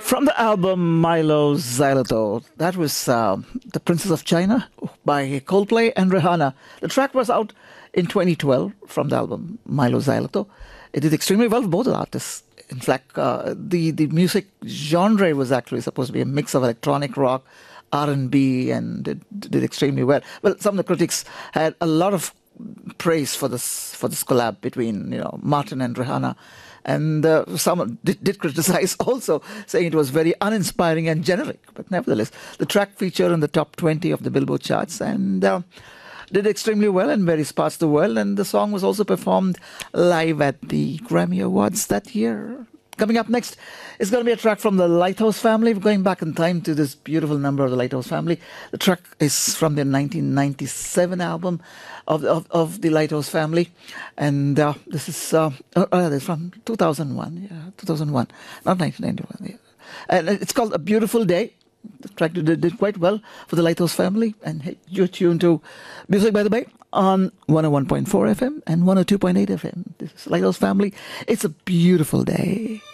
From the album Milo Xyloto, that was The Princess of China by Coldplay and Rihanna. The track was out in 2012 from the album Milo Xyloto. It did extremely well for both artists. In fact, the music genre was actually supposed to be a mix of electronic rock, R&B, and it did extremely well. Well, some of the critics had a lot of praise for this collab between Martin and Rihanna. And some did criticize also, saying it was very uninspiring and generic. But nevertheless, the track featured in the top 20 of the Billboard charts and did extremely well in various parts of the world. And the song was also performed live at the Grammy Awards that year. Coming up next is going to be a track from the Lighthouse Family. We're going back in time to this beautiful number of the Lighthouse Family. The track is from their 1997 album of the Lighthouse Family. And this is from 2001. Yeah, 2001, not 1991. Yeah. And it's called A Beautiful Day. The track did quite well for the Lighthouse Family. And hey, you're tuned to Music by the Bay on 101.4 FM and 102.8 FM. This is Lighthouse Family. It's a beautiful day.